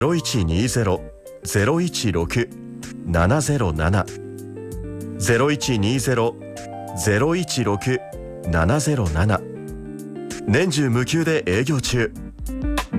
0120-016-707 0120-016-707年中無休で営業中。